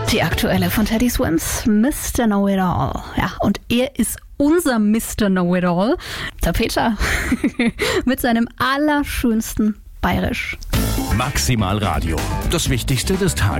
Die aktuelle von Teddy Swims, Mr. Know-It-All. Ja, und er ist unser Mr. Know-It-All, der Peter, mit seinem allerschönsten Bayerisch. Maximal Radio. Das Wichtigste des Tages.